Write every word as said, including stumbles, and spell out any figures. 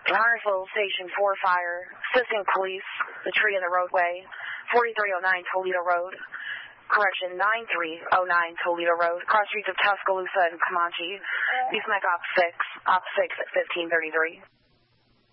Huntersville Station four Fire, assisting police, the tree in the roadway, forty-three oh nine Toledo Road, correction, nine three oh nine Toledo Road, cross streets of Tuscaloosa and Comanche, East Mike Op six, Op six at fifteen thirty-three.